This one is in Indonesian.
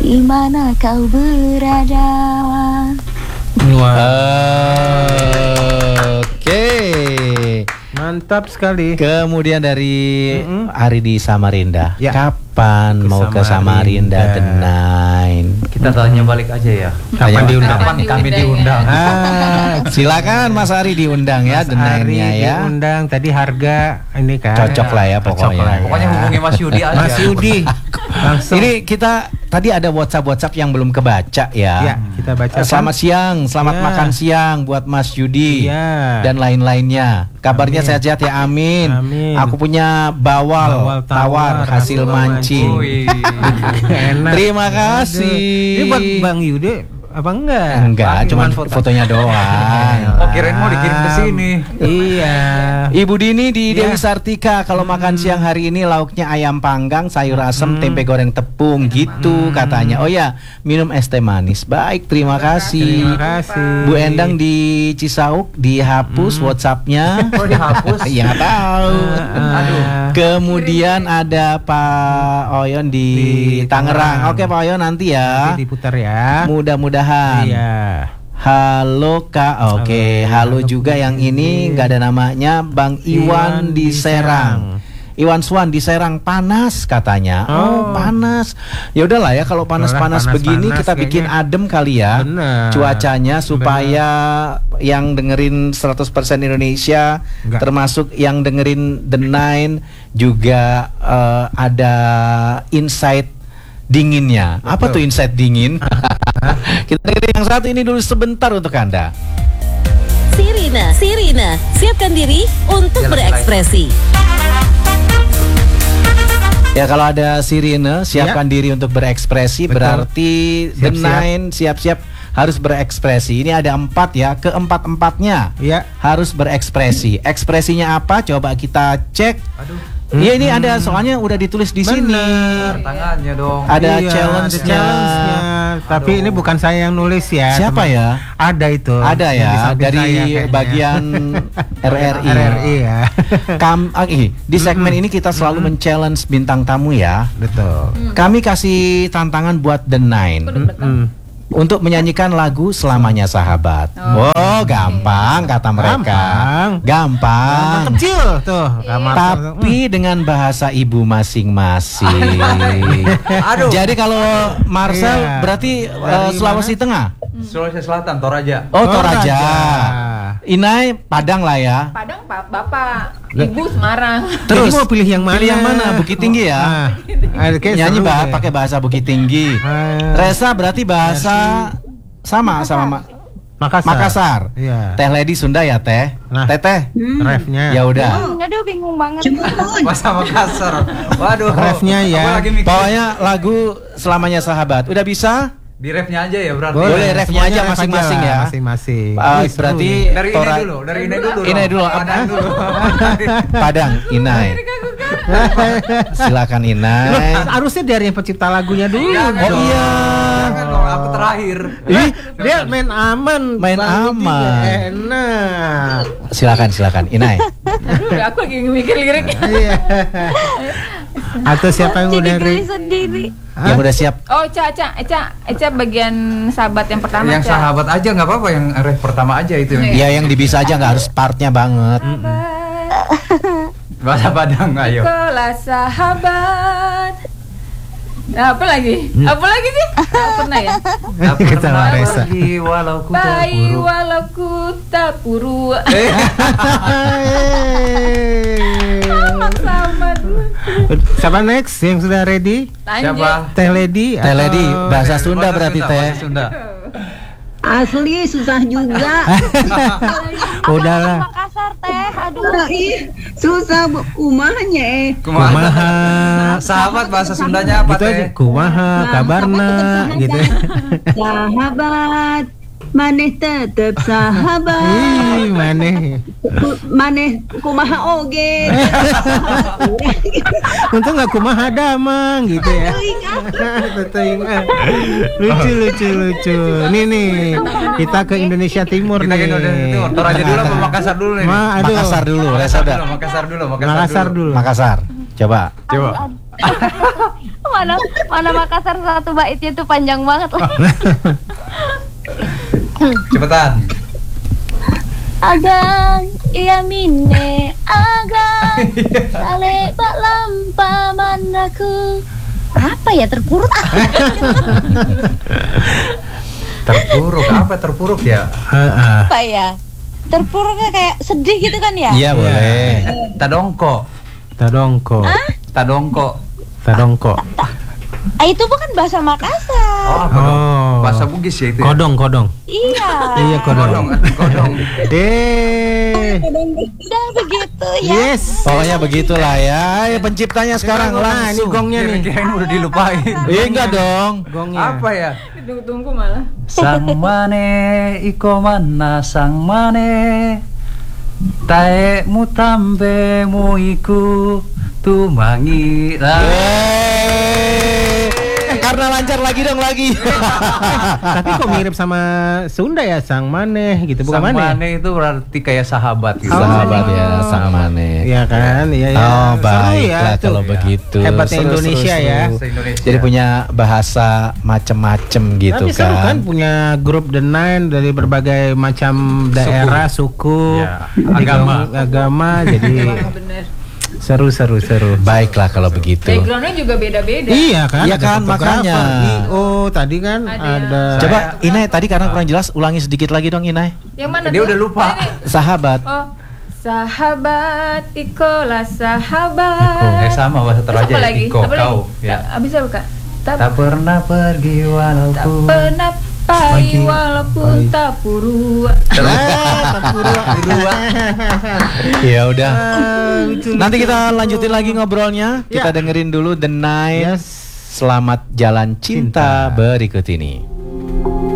di mana kau berada. Oke. Mantap sekali. Kemudian dari Aridi Samarinda. Ya. Kapan mau ke Samarinda The Nine? Kita tanya balik aja ya. Kapan diundang? Kapan kami diundang? Silakan Mas Ari diundang ya The Nine-nya ya. Diundang tadi harga ini kan. Cocok lah ya pokoknya. Pokoknya hubungi Mas Yudi aja. Mas Yudi. Langsung. Ini kita tadi ada WhatsApp yang belum kebaca ya. Ya, kita baca. Selamat siang, selamat makan siang buat Mas Yudi dan lain-lainnya. Kabarnya sehat-sehat ya, amin. Aku punya bawal tawar hasil mancing. Enak. Terima kasih. Ini buat Bang Yude apa enggak? Enggak, cuma fotonya doang. Oh, kirain mau dikirim ke sini. Iya. Ibu Dini di Dewi Sartika, kalau makan siang hari ini lauknya ayam panggang, sayur asem, tempe goreng tepung gitu katanya. Oh ya, minum es teh manis. Baik, terima kasih. Terima kasih. Bu Endang di Cisauk dihapus WhatsApp-nya. Oh, dihapus? Ya tahu. Aduh. Kemudian ada Pak Oyon di Tangerang. Oke Pak Oyon, nanti ya. Nanti diputar ya. Mudah-mudahan. Iya. Halo Kak. Oke, halo juga yang ini nggak ada namanya, Bang Iwan di Serang. Iwan Swan di Serang, panas katanya. Oh, panas. Ya udahlah ya, kalau panas-panas begini kita bikin adem kali ya. Bener. Cuacanya supaya yang dengerin 100% Indonesia, termasuk yang dengerin The Nine juga ada insight dinginnya. Betul. Apa tuh insight dingin? Kita dengerin yang satu ini dulu sebentar untuk Anda. Sirina, siapkan diri untuk berekspresi. Ya, kalau ada sirine, siapkan diri untuk berekspresi. Betul. Berarti The Nine siap-siap harus berekspresi. Ini ada 4 ya, keempat-empatnya harus berekspresi. Ekspresinya apa? Coba kita cek. Iya, ini ada, soalnya udah ditulis di sini. Tangannya dong. Ada challenge-nya. Tapi ini bukan saya yang nulis ya. Siapa ya? Ada itu. Ada ya, dari bagian RRI ya. Di segmen ini kita selalu men-challenge bintang tamu ya. Betul. Kami kasih tantangan buat The Nine untuk menyanyikan lagu Selamanya Sahabat. Oh, gampang kata mereka. Gampang. Kecil tuh. Tapi dengan bahasa ibu masing-masing. Aduh. Jadi kalau Marcel berarti Sulawesi Tengah. Sulawesi Selatan, Toraja. Oh, Toraja. Inai Padang lah ya. Padang Bapak, Ibu Semarang. Terus mau pilih yang mana? Pilih yang mana? Bukit Tinggi ya. Nyanyi pakai bahasa Bukit Tinggi. Resa berarti bahasa sama Makassar. Iya. Teh Lady Sunda ya Teh. Teteh. Refnya. Ya udah. Aduh, bingung banget. Bahasa Makassar. Waduh. Refnya ya. Pokoknya lagu Selamanya Sahabat. Udah bisa? Di refnya aja ya berarti. Boleh refnya aja masing-masing ya. Masing-masing. Berarti dari Inai dulu. Inai dulu. Padang Inai. Silakan Inai. Harusnya dari yang pencipta lagunya dulu. Oh iya. Jangan dong, aku terakhir. Dia main aman. Enak. Silakan Inai. Aduh, aku lagi mikir liriknya. Atau siapa yang udah sendiri. Yang udah siap. Oh, Eca bagian sahabat yang pertama. Yang sahabat aja nggak apa-apa, yang ref pertama aja itu. Ya yang bisa aja, nggak harus partnya banget. Bahasa Padang, ayo. Kelas sahabat. Nah, apa lagi? Apa lagi sih? Nggak pernah ya? Kita Resa. Bayi walau ku tak puru. Sama. Siapa next yang sudah ready? Siapa? Teh Lady. Teh Lady bahasa Sunda berarti Teh. Asli susah juga. Udahlah. Makassar Teh, aduh. Susah kumahnya Kumaha. Sahabat bahasa Sundanya apa gitu Teh? aja. Kumaha kabarna gitu. Sahabat, maneh tetep sahabat. Maneh kumaha oge. Untung nggak kumaha damang gitu ya. Lucu. Nih kita ke Indonesia Timur Kita ke Indonesia Timur. Toraja dulu apa Makassar dulu nih? Makassar dulu, Resa udah. Makassar dulu. Makassar. Coba. mana Makassar satu baitnya tuh panjang banget lah. Cepetan. Agang iya mine agang sale bak lampa manaku. Apa ya terpuruk ah. Terpuruk apa terpuruk ya? Apa ya? Terpuruknya kayak sedih gitu kan ya? Iya boleh. Tadongko. Tadongko. Tadongko. Tadongko. Itu bukan bahasa Makassar. Oh, apa dong? Bahasa Bugis ya itu. Ya? Kodong. Iya. Iya kodong. Kodong. Udah begitu ya. Yes. Pokoknya begitulah ya. Ayo penciptanya sekarang Nah, ini langsung. gongnya nih. Kirain udah dilupain. Enggak dong. Gongnya. Apa ya? Tunggu malah. Sang mane iko mana sang mane tae mutambe muiku tumangi. Karena lancar lagi. Tapi kok mirip sama Sunda ya, sang maneh gitu, bukan Sang maneh. mane itu berarti kayak sahabat gitu. Sahabat ya, sang mane. Iya kan? Iya ya. Oh Seru baiklah ya, tuh. kalau begitu. Hebatnya Indonesia ya. Bahasa Indonesia. Jadi punya bahasa macem-macem gitu Tapi seru kan kan. punya grup The Nine dari berbagai macam daerah, suku, Ya, agama, jadi Bener. seru. Baiklah kalau begitu. Backgroundnya juga beda-beda. Iya kan? Iya ada kan, fotografer, makanya. Oh tadi kan Ada. ada. Coba Inai tadi karena kurang jelas ulangi sedikit lagi dong Inai. Yang mana Dia tuh? udah lupa. Ini. Sahabat. Oh, sahabat ikolah sahabat. Sama bahasa Toraja Apa ya, lagi? Iko, Apa lagi? kau. Ya. Abis apa kak? Tak pernah pergi tak walaupun. pernah pagi walaupun tak purua. Ya udah. Nanti kita lanjutin lagi ngobrolnya. Kita dengerin dulu The Nine. Yes. Selamat jalan cinta berikut ini.